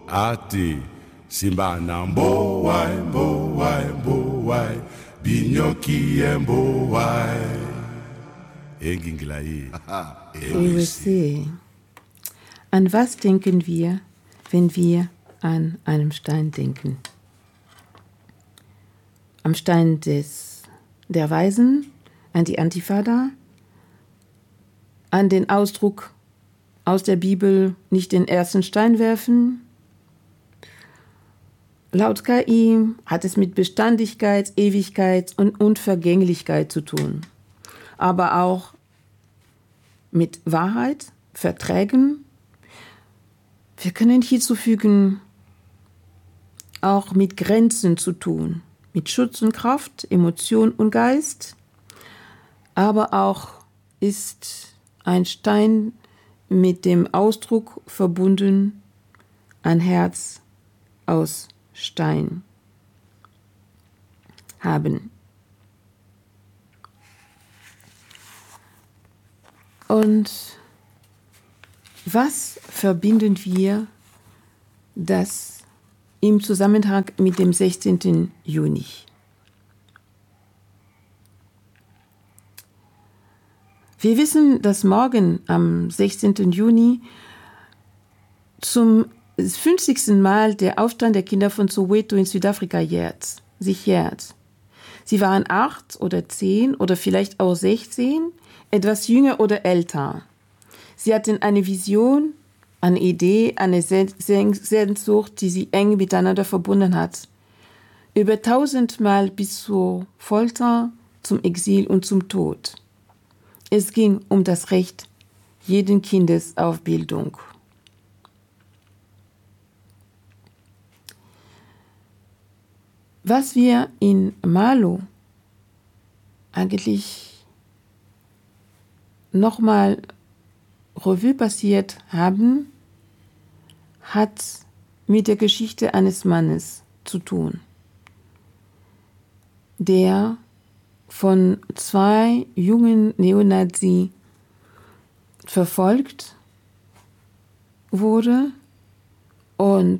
ati simbana mbowai mbowai mbowai binyoki mbowai engingila hii. We will see. An was denken wir, wenn wir an einem Stein denken? Am Stein der Weisen, an die Antifada, an den Ausdruck aus der Bibel, nicht den ersten Stein werfen. Laut KI hat es mit Beständigkeit, Ewigkeit und Unvergänglichkeit zu tun, aber auch mit Wahrheit, Verträgen. Wir können hinzufügen, auch mit Grenzen zu tun, mit Schutz und Kraft, Emotion und Geist, aber auch ist ein Stein mit dem Ausdruck verbunden, ein Herz aus Stein haben. Und was verbinden wir das im Zusammenhang mit dem 16. Juni? Wir wissen, dass morgen am 16. Juni zum 50. Mal der Aufstand der Kinder von Soweto in Südafrika sich jährt. Sie waren 8 oder 10 oder vielleicht auch 16, etwas jünger oder älter. Sie hatten eine Vision, eine Idee, eine Sehnsucht, die sie eng miteinander verbunden hat. Über 1000 Mal bis zur Folter, zum Exil und zum Tod. Es ging um das Recht jeden Kindes auf Bildung. Was wir in Malo eigentlich nochmal Revue passiert haben, hat mit der Geschichte eines Mannes zu tun, der von 2 jungen Neonazi verfolgt wurde und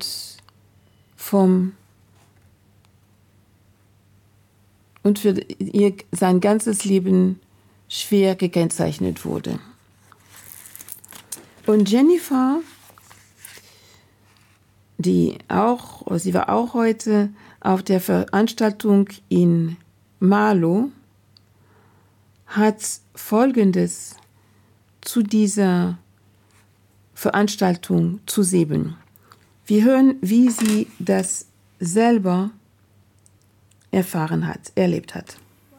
für sein ganzes Leben schwer gekennzeichnet wurde. Und Jennifer, sie war auch heute auf der Veranstaltung in Malo, hat Folgendes zu dieser Veranstaltung zu sehen. Wir hören, wie sie das selber erlebt hat.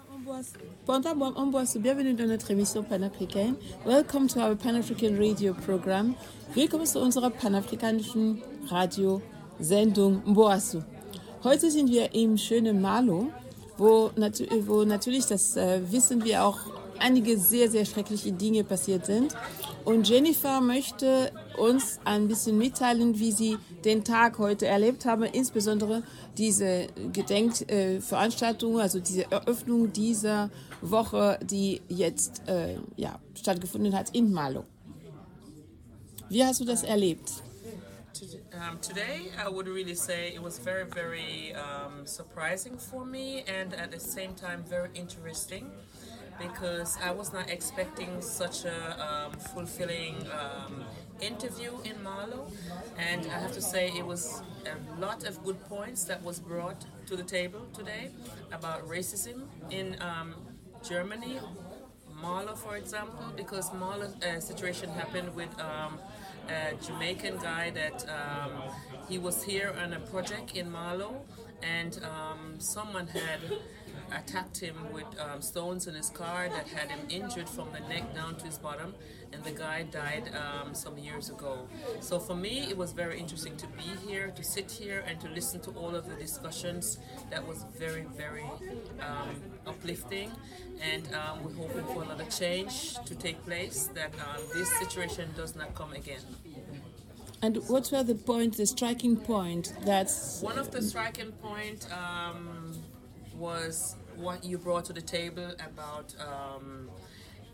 Bienvenue dans notre émission panafricaine. Welcome to our Pan-African Radio Program. Willkommen zu unserer panafrikanischen Radiosendung Mboasu. Heute sind wir im schönen Malo, wo natürlich, das wissen wir auch, einige sehr, sehr schreckliche Dinge passiert sind. Und Jennifer möchte uns ein bisschen mitteilen, wie sie den Tag heute erlebt haben, insbesondere diese Gedenkveranstaltung, also diese Eröffnung dieser Woche, die jetzt stattgefunden hat in Malo. Wie hast du das erlebt? Today, I would really say it was very, very surprising for me and at the same time very interesting because I was not expecting such a fulfilling interview in Malo, and I have to say it was a lot of good points that was brought to the table today about racism in Germany, Malo for example, because Malo situation happened with a Jamaican guy that he was here on a project in Malo, and someone had attacked him with stones in his car that had him injured from the neck down to his bottom, and the guy died some years ago. So for me it was very interesting to be here, to sit here and to listen to all of the discussions. That was very, very uplifting, and we're hoping for another change to take place, that this situation does not come again. And what were the striking point? That's one of the striking point was what you brought to the table about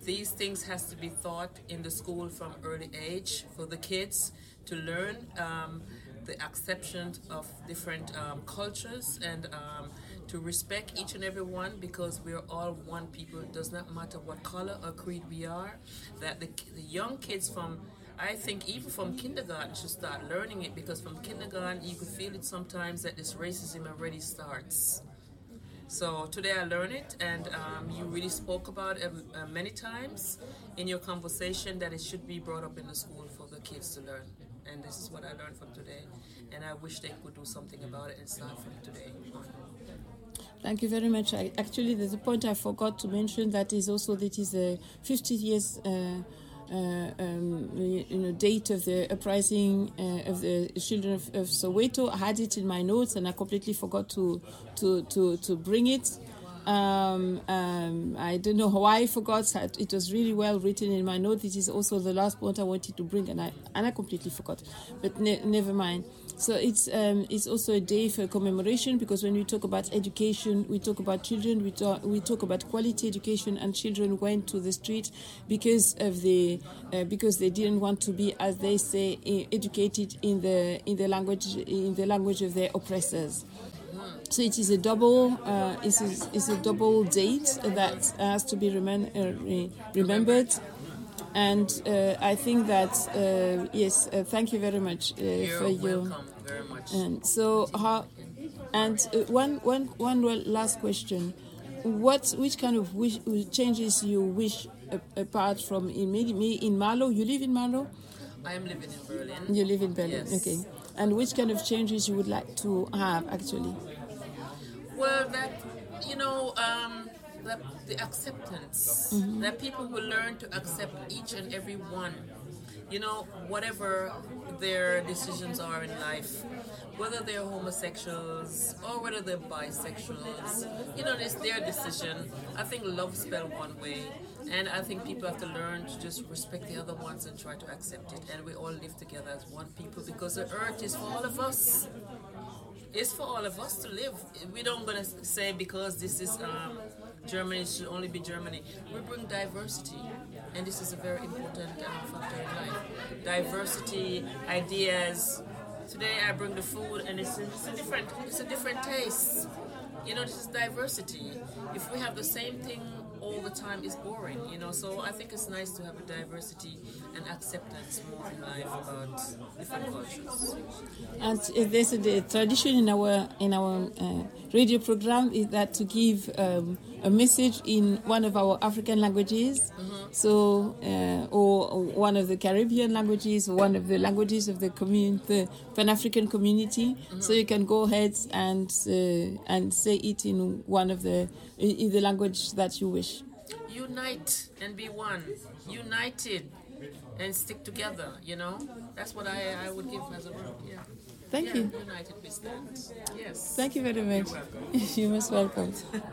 these things has to be taught in the school from early age for the kids to learn the acceptance of different cultures and to respect each and every one, because we are all one people. It does not matter what color or creed we are. That the young kids from, I think even from kindergarten should start learning it, because from kindergarten you could feel it sometimes that this racism already starts. So today I learned it, and you really spoke about it many times in your conversation that it should be brought up in the school for the kids to learn. And this is what I learned from today, and I wish they could do something about it and start from today on. Thank you very much. Actually, there's a point I forgot to mention, that is also that is a 50 years date of the uprising of the children of Soweto. I had it in my notes and I completely forgot to bring it. I don't know why I forgot. It was really well written in my note. This is also the last point I wanted to bring, and I completely forgot. But never mind. So it's also a day for commemoration, because when we talk about education, we talk about children. We talk about quality education, and children went to the street because they didn't want to be, as they say, educated in the language of their oppressors. So it is a double. It's a double date that has to be remembered, and I think that yes. Thank you very much for your. Welcome very much. And so one last question: which kind of changes you wish apart from in Malo? You live in Malo? I am living in Berlin. You live in Berlin, Yes. okay. And which kind of changes you would like to have actually? Well, the acceptance, that people will learn to accept each and every one, whatever their decisions are in life, whether they're homosexuals or whether they're bisexuals, it's their decision. I think love spelled one way, and I think people have to learn to just respect the other ones and try to accept it, and we all live together as one people, because the earth is for all of us. It's for all of us to live. We don't gonna say because this is Germany, it should only be Germany. We bring diversity, and this is a very important factor in life. Diversity, ideas. Today I bring the food, and it's a different taste. This is diversity. If we have the same thing all the time, it's boring. So I think it's nice to have a diversity and acceptance more in life about different cultures. And there's a tradition in our radio program is that to give a message in one of our African languages, so or one of the Caribbean languages, or one of the languages of the Pan-African community. So you can go ahead and say it in one of the language that you wish. Unite and be one. United and stick together. That's what I would give as a word. Yeah. Thank you. United we stand. Yes. Thank you very much. You're welcome. You're most welcome.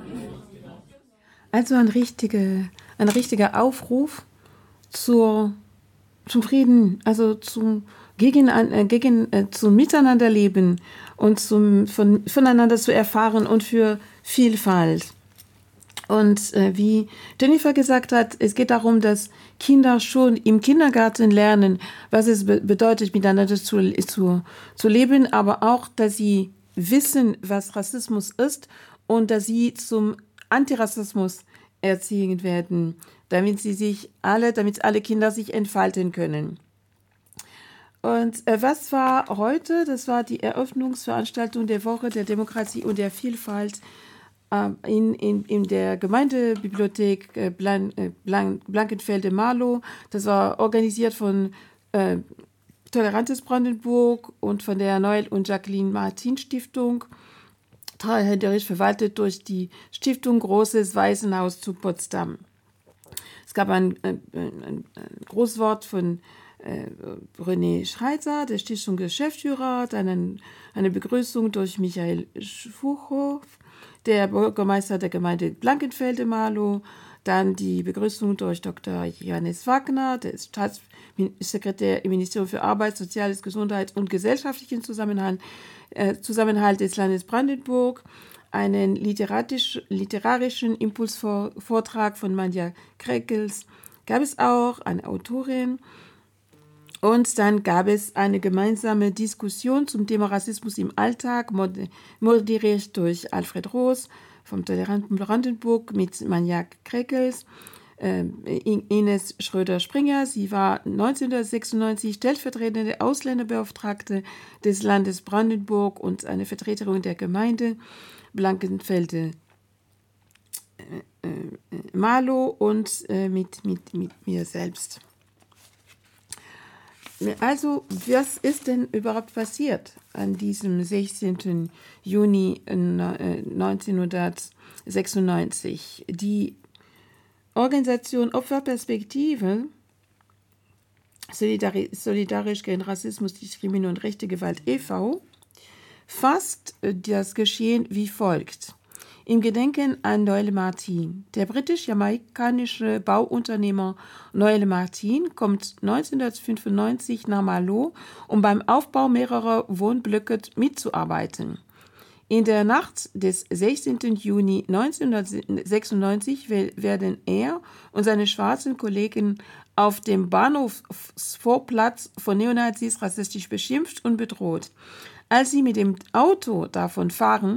Also ein richtiger Aufruf zum Frieden, also zum Miteinanderleben und voneinander zu erfahren und für Vielfalt. Und wie Jennifer gesagt hat, es geht darum, dass Kinder schon im Kindergarten lernen, was es bedeutet, miteinander zu leben, aber auch, dass sie wissen, was Rassismus ist und dass sie zum Antirassismus erziehen werden, damit alle Kinder sich entfalten können. Und was war heute? Das war die Eröffnungsveranstaltung der Woche der Demokratie und der Vielfalt in der Gemeindebibliothek Blankenfelde-Marlow. Das war organisiert von Tolerantes Brandenburg und von der Noel und Jacqueline Martin Stiftung. Treuhänderisch verwaltet durch die Stiftung Großes Waisenhaus zu Potsdam. Es gab ein Großwort von René Schreizer, der Stiftungsgeschäftsführer, dann eine Begrüßung durch Michael Schuchow, der Bürgermeister der Gemeinde Blankenfelde-Marlow, dann die Begrüßung durch Dr. Johannes Wagner, der ist Staatssekretär im Ministerium für Arbeit, Soziales, Gesundheit und gesellschaftlichen Zusammenhalt des Landes Brandenburg. einen literarischen Impulsvortrag von Manja Krekels, gab es auch eine Autorin und dann gab es eine gemeinsame Diskussion zum Thema Rassismus im Alltag, moderiert durch Alfred Roos vom Toleranten Brandenburg mit Manja Krekels, Ines Schröder-Springer. Sie war 1996 stellvertretende Ausländerbeauftragte des Landes Brandenburg und eine Vertreterin der Gemeinde Blankenfelde-Malo und mit mir selbst. Also, was ist denn überhaupt passiert an diesem 16. Juni 1996? Die Organisation Opferperspektive, Solidarisch gegen Rassismus, Diskriminierung und rechte Gewalt e.V., fasst das Geschehen wie folgt. Im Gedenken an Noel Martin. Der britisch-jamaikanische Bauunternehmer Noel Martin kommt 1995 nach Malo, um beim Aufbau mehrerer Wohnblöcke mitzuarbeiten. In der Nacht des 16. Juni 1996 werden er und seine schwarzen Kollegen auf dem Bahnhofsvorplatz von Neonazis rassistisch beschimpft und bedroht. Als sie mit dem Auto davon fahren,